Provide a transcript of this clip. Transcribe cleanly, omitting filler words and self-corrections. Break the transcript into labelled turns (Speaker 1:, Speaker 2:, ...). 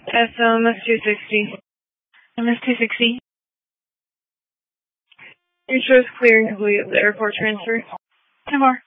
Speaker 1: MS-260.
Speaker 2: MS-260.
Speaker 1: Ensures clear and complete of the airport transfer.
Speaker 2: 10 more.